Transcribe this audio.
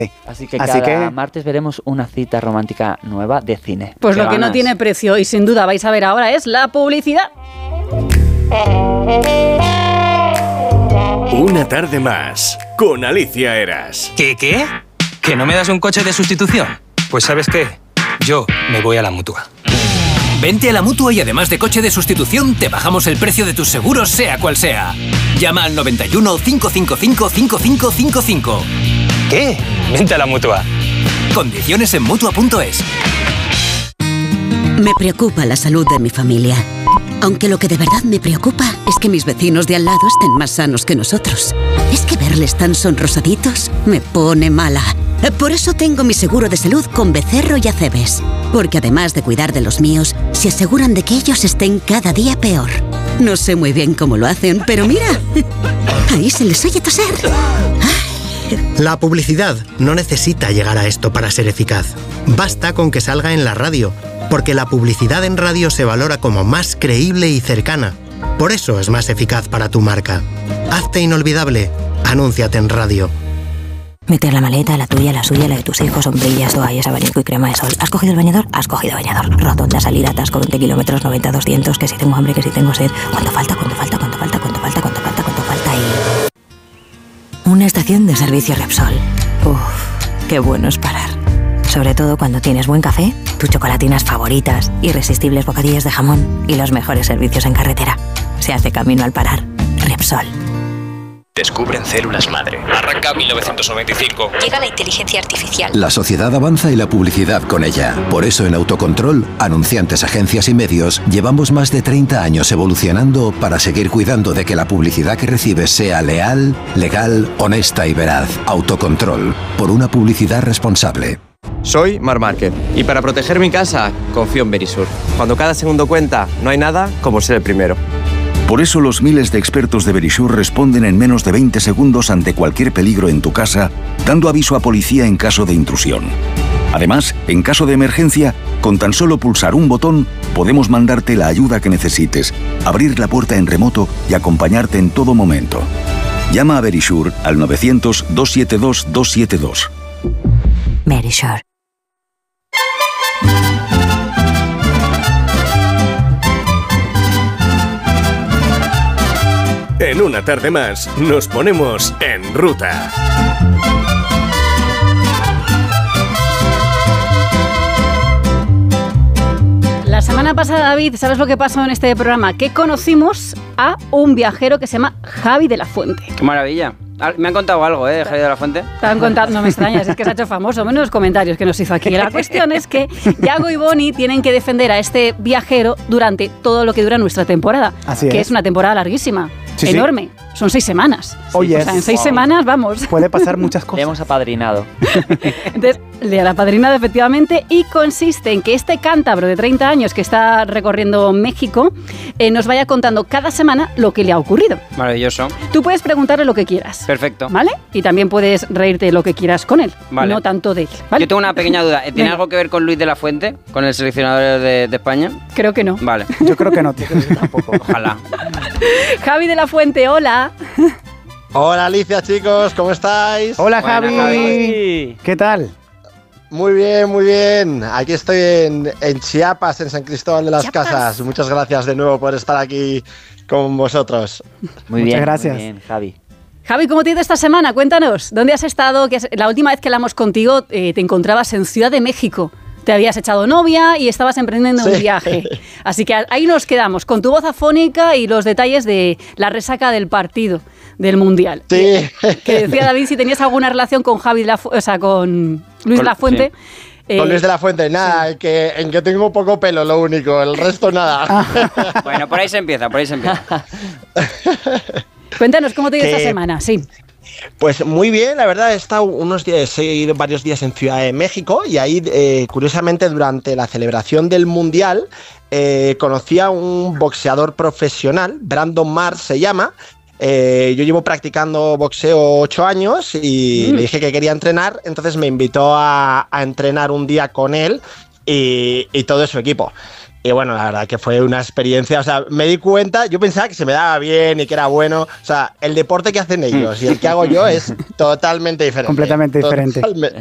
Así que cada martes veremos una cita romántica nueva de cine. Pues lo que no tiene precio y sin duda vais a ver ahora es la publicidad. Una tarde más con Alicia Eras. ¿Qué? ¿Que no me das un coche de sustitución? Pues ¿sabes qué? Yo me voy a la Mutua. Vente a la Mutua y además de coche de sustitución, te bajamos el precio de tus seguros, sea cual sea. Llama al 91 555 5555. ¿Qué? Vente a la Mutua. Condiciones en Mutua.es. Me preocupa la salud de mi familia. Aunque lo que de verdad me preocupa es que mis vecinos de al lado estén más sanos que nosotros. Es que verles tan sonrosaditos me pone mala. Por eso tengo mi seguro de salud con Becerro y Acebes. Porque además de cuidar de los míos, se aseguran de que ellos estén cada día peor. No sé muy bien cómo lo hacen, pero mira, ahí se les oye toser. La publicidad no necesita llegar a esto para ser eficaz. Basta con que salga en la radio, porque la publicidad en radio se valora como más creíble y cercana. Por eso es más eficaz para tu marca. Hazte inolvidable. Anúnciate en radio. Meter la maleta, la tuya, la suya, la de tus hijos, sombrillas, toallas, abanico y crema de sol. ¿Has cogido el bañador? Has cogido bañador. Rotonda, salida, atasco, 20 kilómetros, 90, 200, que si tengo hambre, que si tengo sed. ¿Cuánto falta y...? Una estación de servicio Repsol. Qué bueno es parar. Sobre todo cuando tienes buen café, tus chocolatinas favoritas, irresistibles bocadillos de jamón y los mejores servicios en carretera. Se hace camino al parar. Repsol. Descubren células madre. Arranca 1995. Llega la inteligencia artificial. La sociedad avanza y la publicidad con ella. Por eso en Autocontrol, anunciantes, agencias y medios, llevamos más de 30 años evolucionando para seguir cuidando de que la publicidad que recibes sea leal, legal, honesta y veraz. Autocontrol. Por una publicidad responsable. Soy Marc Márquez y para proteger mi casa confío en Verisur. Cuando cada segundo cuenta, no hay nada como ser el primero. Por eso los miles de expertos de Verisur responden en menos de 20 segundos ante cualquier peligro en tu casa, dando aviso a policía en caso de intrusión. Además, en caso de emergencia, con tan solo pulsar un botón, podemos mandarte la ayuda que necesites, abrir la puerta en remoto y acompañarte en todo momento. Llama a Verisur al 900-272-272. Verisur. En una tarde más nos ponemos en ruta. La semana pasada, David, ¿sabes lo que pasó en este programa? Que conocimos a un viajero que se llama Javi de la Fuente. ¡Qué maravilla! Me han contado algo, de Javi de la Fuente. Te han contado, no me extrañas, es que se ha hecho famoso, menos los comentarios que nos hizo aquí. La cuestión es que Yago y Boni tienen que defender a este viajero durante todo lo que dura nuestra temporada. Así que es una temporada larguísima, sí, enorme. Sí. Son 6 semanas. Oye, o sea, en 6 semanas, vamos. Puede pasar muchas cosas. Le hemos apadrinado. Entonces, le han apadrinado efectivamente y consiste en que este cántabro de 30 años que está recorriendo México nos vaya contando cada semana lo que le ha ocurrido. Maravilloso. Tú puedes preguntarle lo que quieras. Perfecto. ¿Vale? Y también puedes reírte de lo que quieras con él. Vale. No tanto de él. ¿Vale? Yo tengo una pequeña duda. ¿Tiene algo que ver con Luis de la Fuente? ¿Con el seleccionador de España? Creo que no. Vale. Yo creo que no, tío. Tampoco. Ojalá. Javi de la Fuente, hola. Hola Alicia, chicos, ¿cómo estáis? Hola Javi. ¿Qué tal? Muy bien, muy bien. Aquí estoy en Chiapas, en San Cristóbal de las Casas. Muchas gracias de nuevo por estar aquí con vosotros. Muy bien, muchas gracias. Muy bien, Javi. Javi, ¿cómo te ha ido esta semana? Cuéntanos, ¿dónde has estado? La última vez que hablamos contigo te encontrabas en Ciudad de México. Te habías echado novia y estabas emprendiendo un viaje. Así que ahí nos quedamos, con tu voz afónica y los detalles de la resaca del partido del Mundial. Sí. Que decía David si tenías alguna relación con Javi, con Luis de la Fuente. Sí. Con Luis de la Fuente, nada, sí. en que tengo poco pelo, lo único, el resto nada. Bueno, por ahí se empieza. Cuéntanos, ¿cómo te ha ido esta semana? Sí. Pues muy bien, la verdad, he ido varios días en Ciudad de México y ahí, curiosamente, durante la celebración del Mundial, conocí a un boxeador profesional, Brandon Mars se llama. Yo llevo practicando boxeo 8 años y le dije que quería entrenar, entonces me invitó a entrenar un día con él y todo su equipo. Y bueno, la verdad que fue una experiencia, o sea, me di cuenta, yo pensaba que se me daba bien y que era bueno, o sea, el deporte que hacen ellos y el que hago yo es totalmente diferente. Completamente diferente.